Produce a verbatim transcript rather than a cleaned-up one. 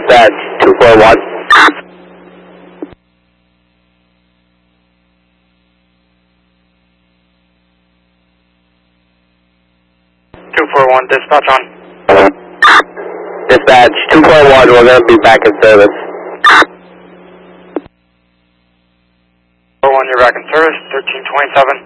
Dispatch two four one. two four one, dispatch on. Dispatch two four one, we're going to be back in service. four one, you're back in service, thirteen twenty-seven.